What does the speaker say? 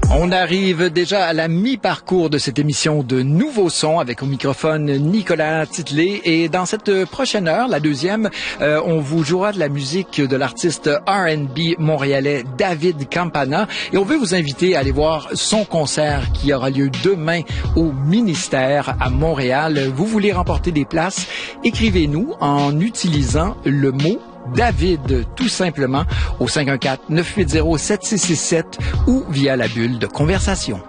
On arrive déjà à la mi-parcours de cette émission de Nouveaux Sons avec au microphone Nicolas Titelet. Et dans cette prochaine heure, la deuxième, on vous jouera de la musique de l'artiste R&B montréalais David Campana. Et on veut vous inviter à aller voir son concert qui aura lieu demain au Ministère à Montréal. Vous voulez remporter des places? Écrivez-nous en utilisant le mot David, tout simplement, au 514-980-7667 ou via la bulle de conversation.